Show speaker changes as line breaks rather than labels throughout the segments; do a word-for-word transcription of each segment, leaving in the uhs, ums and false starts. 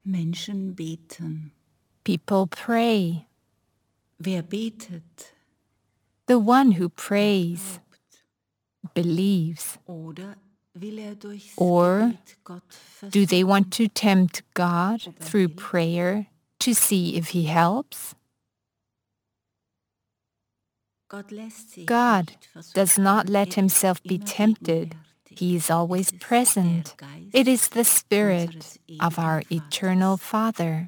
Menschen beten.
People pray.
Wer betet?
The one who prays believes.
Oder will er durchs
Or
Gebet Gott
do they want
versuchen?
to tempt God
Ob er
through
hilft?
prayer to see if he helps?
Gott lässt sich
God
nicht versuchen.
does not let
Er
himself
ist
be
immer
tempted.
gegenwärtig.
He is always
Es ist
present.
der Geist
It is the Spirit
unseres
of our
ewigen
eternal
Vaters.
Father.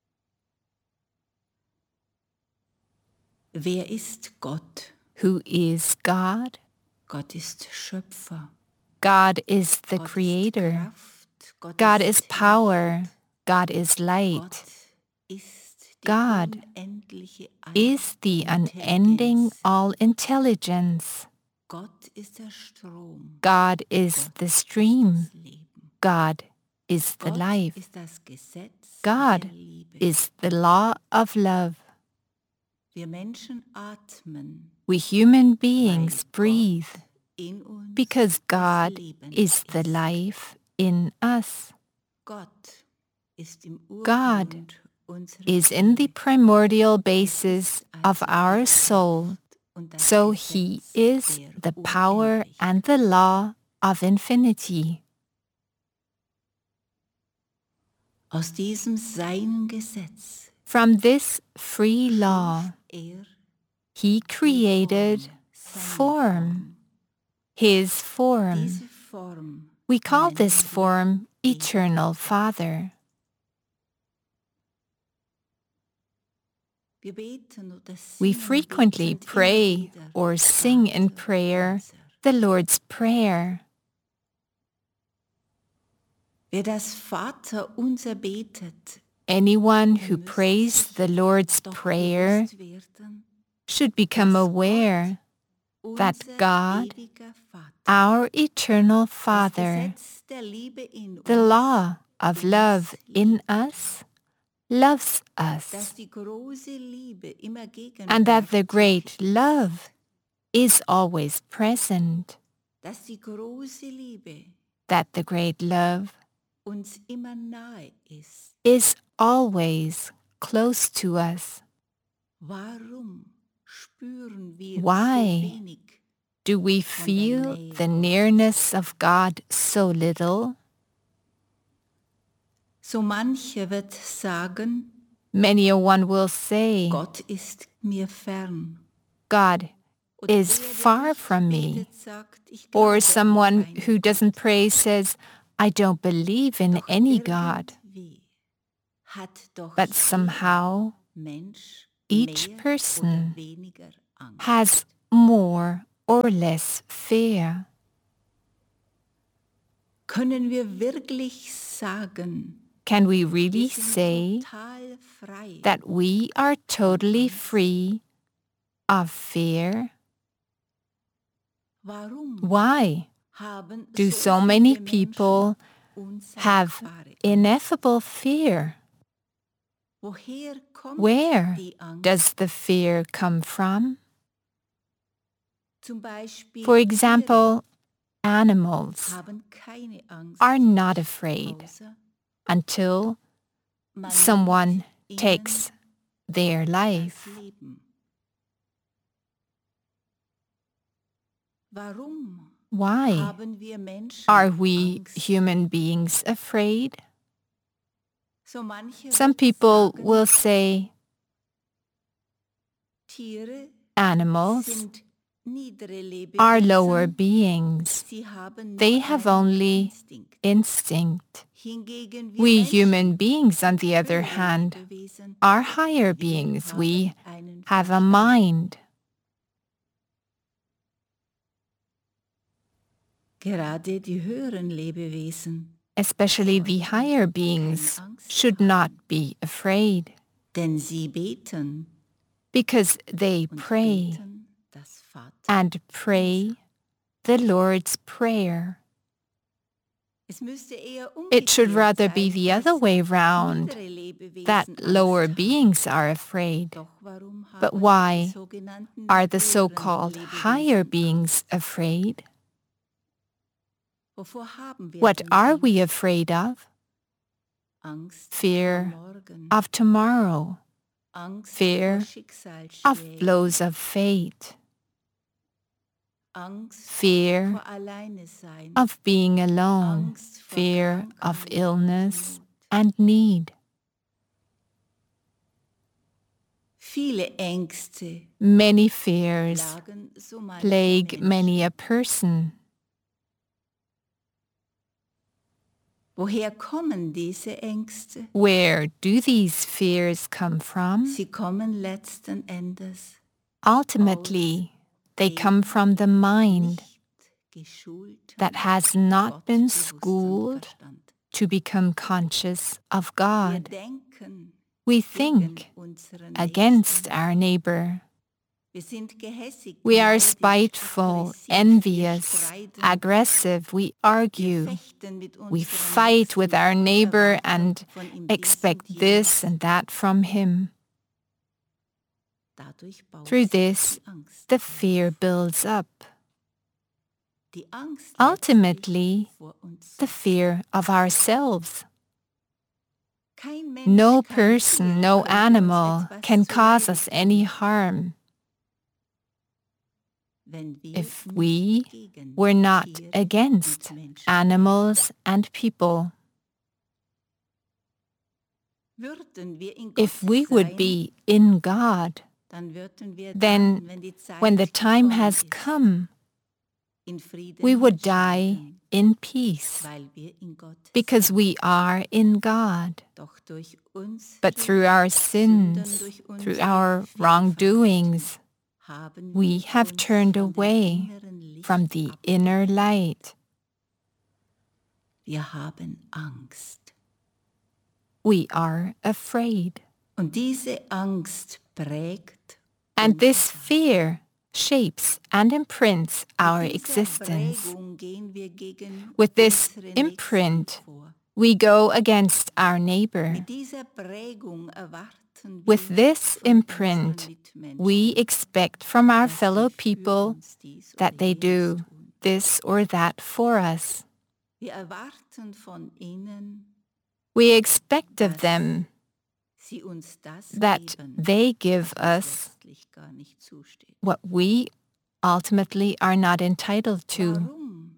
Wer ist Gott?
Who is God?
Gott ist Schöpfer.
God is the
Gott ist
Creator.
Kraft. Gott
God
ist
is power. God is
Gott
light.
ist die
God
unendliche
is the unending
Intelligenz.
all-intelligence.
Gott ist der Strom.
God is
Gott
the
ist
stream.
das Leben.
God is the
Gott
life.
ist das Gesetz
God
der Liebe.
is the law of love.
Wir Menschen atmen,
We human
weil
beings breathe
Gott in uns
because
das
God
Leben
is the
ist.
life in us.
Gott ist im
God
Urgrund unserer
is in the
Seele.
primordial
Es
basis
ist
of
also
our
die
soul.
Kraft und das
So he
Gesetz
is
der
the power and the
Unendlichkeit.
law of infinity.
Aus diesem sein Gesetz
From this free law,
schuf er
he
die
created
Form, seine
form,
Form.
his form.
Diese Form
We call this
nennen wir
form Eternal
Gebet.
Father.
Wir beten oder
We
singen
frequently
betend immer
pray
wieder,
or sing in
Vater
prayer
unser.
the Lord's Prayer.
Wer das Vater unser betet,
Anyone
der
who
müsste
prays
sich
the Lord's
doch
Prayer
bewusst werden,
should become
dass
aware
Gott,
that
unser
God,
ewiger Vater,
our eternal
das
Father,
Gesetz der Liebe in
the
uns,
law of
uns
love in
liebt,
us, loves
dass
us,
die große Liebe immer
and that the
gegenwärtig
great
ist,
love is always present,
dass die große Liebe
that the great love
uns immer nahe ist.
is always close to us.
Warum spüren wir so
Why
wenig
do we
von der
feel
Nähe
the
Gottes?
nearness of God so little?
So mancher wird sagen,
Many a one will say,
Gott ist mir fern.
God
Oder
is
der, der
far
nicht
from me.
betet, sagt, ich
Or
glaube an
someone
keinen
who doesn't
Gott.
pray says, I don't believe in
Doch
any God.
irgendwie hat doch
But
jeder
somehow
Mensch
each
mehr oder
person
weniger Angst.
has more or less fear.
Können wir wirklich sagen,
Can we
wir
really
sind
say
total frei?
that we are totally free of fear?
Warum
Why
haben
do
so
so many
viele
people
Menschen
have
unsagbare
ineffable fear?
Woher kommt
Where
die Angst?
does the fear come from?
Zum Beispiel
For example, animals
Tiere haben keine Angst,
are not afraid
außer
until
man
someone
nimmt ihnen
takes their
das
life.
Leben. Warum
Why
haben wir Menschen
are we
Angst?
human beings afraid?
So manche
Some
wird
people
sagen,
will say
Tiere
animals
sind niedere
are lower
Lebewesen.
beings.
Sie haben
They
nur
have
einen
only
Instinkt.
instinct.
Hingegen wir
We
Menschen,
human beings, on the other
höhere
hand,
Lebewesen,
are higher
wir
beings.
haben
We
einen
have a
Verstand.
mind.
Gerade die höheren Lebewesen,
Especially the higher beings should not be afraid
denn sie beten
because they
und
pray
beten das Vater.
and pray the Lord's Prayer.
Es müsste eher
It should
umgekehrt
rather be
sein,
the other
dass
way round,
niedere Lebewesen
that
Angst
lower
haben.
beings are afraid.
Doch warum
But
haben die
why
sogenannten
are the
höheren
so-called higher
Lebewesen
beings
Angst?
afraid?
Wovor haben wir
What
denn
are we
Angst?
afraid of?
Angst
fear
vor morgen,
of tomorrow,
Angst
fear
vor
of
Schicksalsschlägen,
blows of fate,
Angst
fear
vor Alleine sein,
of being alone,
Angst vor
fear of
Krankheit
illness
und Not.
and need.
Viele Ängste
Many fears
plagen so manchen
plague
Menschen.
many a person.
Woher kommen diese Ängste?
Where do these fears come from?
Sie kommen letzten Endes
Ultimately, they come from the mind
nicht geschulten
that has not been
gottbewussten
schooled
Verstand.
to become conscious of
Wir
God.
denken
We
gegen
think
unseren
against
Nächsten.
our neighbor.
Wir sind gehässig,
We are
neidisch,
spiteful,
aggressiv,
envious,
wir streiten,
aggressive, we
wir
argue.
fechten mit
We
unserem
fight with
Nächsten
our
und
neighbor
erwarten
and
von ihm dies
expect
und
this
jenes.
and that from him.
Dadurch baut
Through
sich
this,
die Angst
the
auf.
fear builds up.
Die Angst
Ultimately,
letztlich vor uns
the
selbst.
fear of ourselves.
Kein Mensch,
No
kein
person,
Tier
no
könnte uns
animal
etwas
can cause
zuleide
us any
tun,
harm
wenn wir
if
nicht
we
gegen
were not
Tiere
against
und Menschen
animals and people.
wären. Würden wir in Gott
If we would
sein,
be in God,
dann würden wir
then
dann, wenn die Zeit
when the time
gekommen
has
ist,
come,
in Frieden
we would die
sterben,
in peace
weil wir in Gott
because
sind.
we are in God.
Doch durch unsere
But through our
Sünden,
sins,
durch
through
unsere
our
Fehlverhalten
wrongdoings,
haben
we
wir
have
uns
turned
von dem
away
inneren Licht
from the
abgewendet.
inner light.
Wir haben Angst.
We are afraid.
Und diese Angst prägt
And
unser
this
Sein.
fear shapes and imprints our
Mit dieser
existence.
Prägung gehen wir gegen
With this
unsere Nächsten
imprint,
vor.
we go against our neighbor.
Mit dieser Prägung erwarten
With
wir
this
von
imprint,
unseren Mitmenschen,
we expect from our
dass sie
fellow
für
people
uns dies
that
oder
they
jenes
do
tun.
this or that for us.
Wir erwarten von ihnen,
We expect of
dass
them
sie uns das
that
geben,
they give
was uns
us
letztlich gar nicht zusteht.
what we ultimately are not entitled to.
Warum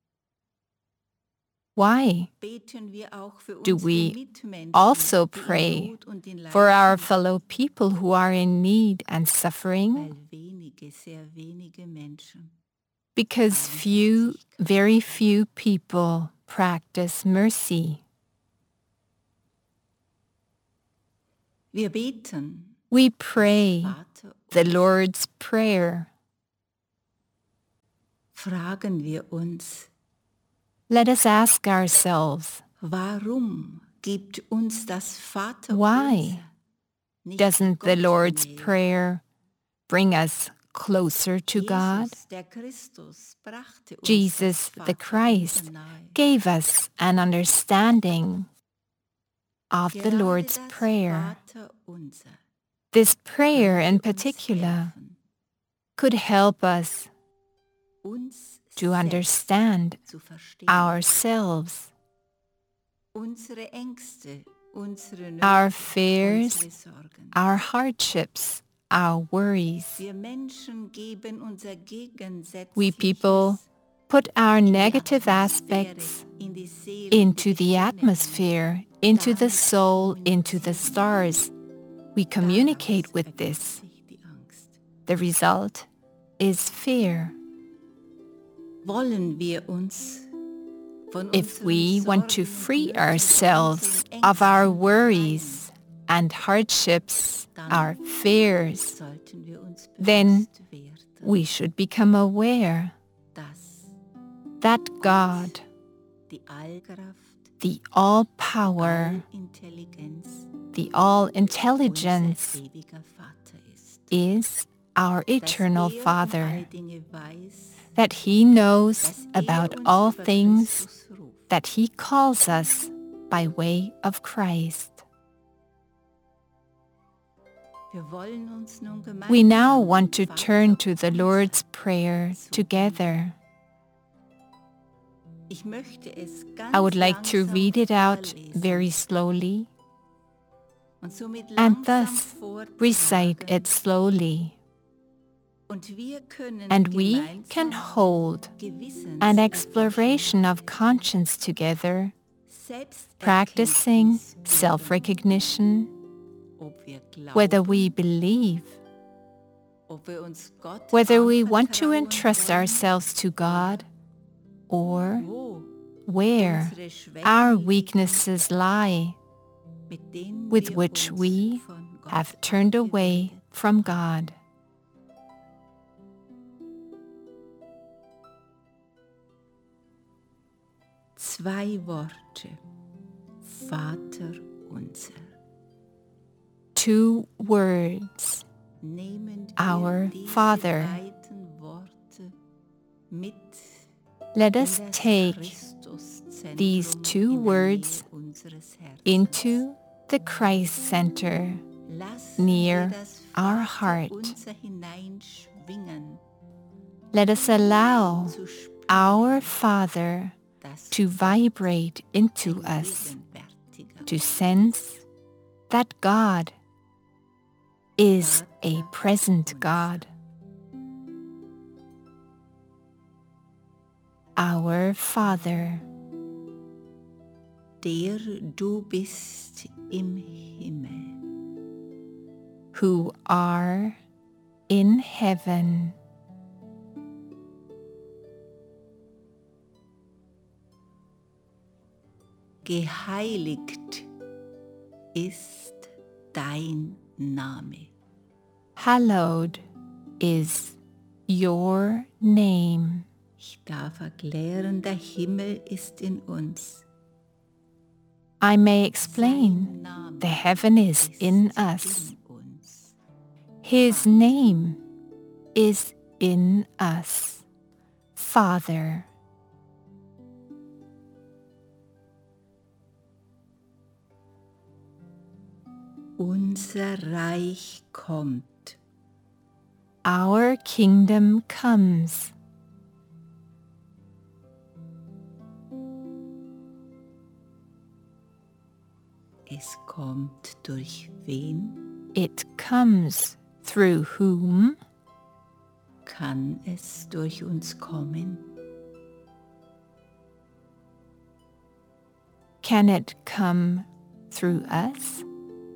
Why
beten wir auch für
do
unsere
we
Mitmenschen,
also
die in
pray
Not und in
for our
Leid sind?
fellow people who are in need and suffering?
Weil wenige, sehr wenige Menschen
Because few, very few people practice mercy.
Wir beten
We pray
Vater
the
unser.
Lord's Prayer.
Fragen wir uns,
Let us ask ourselves,
warum gibt uns das Vater
why
unser nicht
doesn't the
Gott
Lord's
näher?
Prayer bring us closer to God?
Jesus, der Christus, brachte uns
Jesus,
das
the Christ,
Vaterunser nahe.
gave us an understanding of the
Gerade
Lord's
das
Prayer.
Vaterunser
This prayer
könnte
in
uns
particular
helfen,
could help us
uns
to
selbst
understand
zu verstehen.
ourselves,
Unsere Ängste, unsere Nöte,
our fears,
unsere Sorgen.
our hardships, our worries.
Wir Menschen geben unser
We
Gegensätzliches
people put our
in die
negative
Atmosphäre,
aspects
in die Seele,
into
in die
the
Sterne
atmosphere, into the
Damit
soul, into the
kommunizieren.
stars. We communicate
Daraus
with
ergibt
this.
sich die Angst.
The result is fear.
Wollen wir uns von
If
unseren
we want to
Sorgen und
free
Nöten,
ourselves
unseren
of our
Ängsten
worries and hardships,
Dann
our fears,
sollten wir uns
then
bewusst werden,
we should become aware
dass
that God,
die Allkraft,
the all-power,
Allintelligenz
the
unser
all-intelligence,
ewiger Vater ist.
is our eternal
dass er um
Father,
all Dinge weiß,
that He knows
dass er
about
uns
all
über
things,
Christus ruft.
that He calls us by way of Christ.
Wir wollen uns nun
We now
gemeinsam
want to
Vater
turn to the
unser
Lord's Prayer
zuwenden.
together.
Ich möchte es ganz
I would like to
langsam
read it out
vorlesen
very slowly
und somit
and
langsam
thus
vortragen.
recite it slowly.
Und wir können
And we can
gemeinsam
hold an exploration of conscience together, practicing self-recognition, whether we believe, whether we want to entrust ourselves to God, or where our weaknesses lie, with which we have turned away from God.
Zwei Worte. Vater unser.
Two words.
Nehmen wir
Our
diese
Father.
beiden Worte mit
Let
in
us
das
take
Christuszentrum
these two
in der
words
Nähe unseres Herzens.
into the Christ Center
Lassen
near
wir das
our
Vater
heart.
unser hineinschwingen,
Let us allow
zu spüren,
our Father
dass
to
Gott
vibrate into
ein
us,
gegenwärtiger
to sense that God is a present God. Our Father,
der du bist im Himmel,
who are in heaven,
geheiligt ist dein Name.
hallowed is your name.
Ich darf erklären, der Himmel ist in uns.
I may explain,
Sein Name
the heaven is
ist
in us.
in uns.
His name is in us. Father.
Unser Reich kommt.
Our kingdom comes.
Es kommt durch wen?
It comes through whom?
Kann es durch uns kommen?
Can it come through us?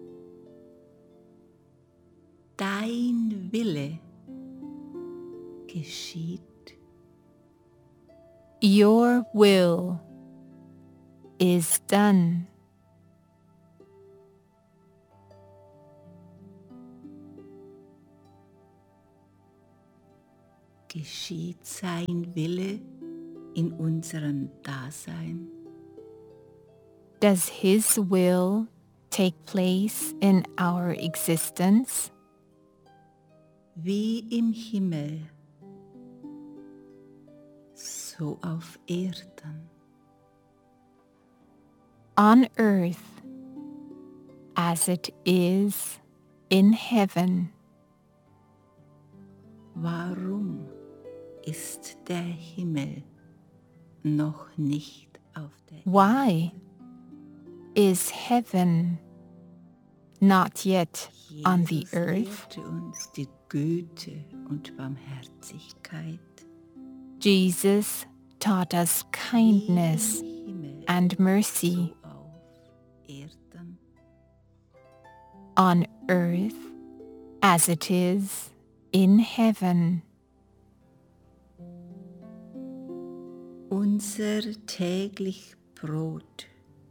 Dein Wille geschieht.
Your will is done.
Geschieht sein Wille in unserem Dasein?
Does His will take place in our existence?
Wie im Himmel, so auf Erden.
On earth, as it is in heaven.
Warum ist der Himmel noch nicht auf der
Why is heaven not yet on the
Jesus
earth?
lehrte uns die Güte und Barmherzigkeit.
Jesus taught us kindness
Wie im Himmel,
and mercy
so auf Erden.
on earth as it is in heaven.
Unser täglich Brot.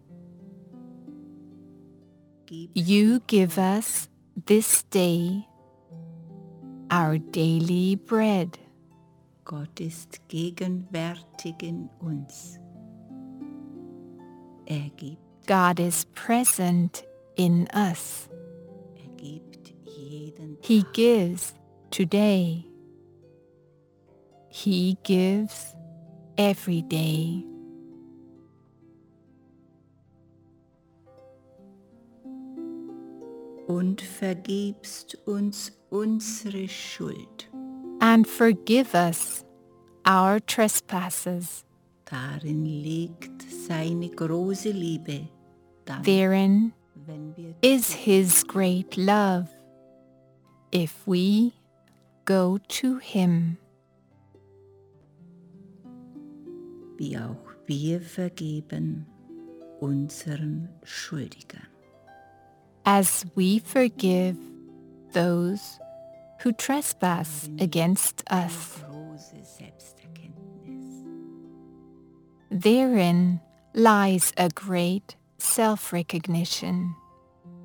Gib
You give us this day our daily bread.
Gott ist gegenwärtig in uns. Er gibt,
God is present in us.
er gibt jeden
He
Tag.
gives today. He gives every day.
Und vergibst uns unsere Schuld,
And forgive us our trespasses,
Darin liegt seine große Liebe, dann,
Therein
wenn wir
is His great love, if we go to Him.
wie auch wir vergeben unseren Schuldigern.
As we forgive those who trespass against us.
Große Selbsterkenntnis.
Therein lies a great self-recognition.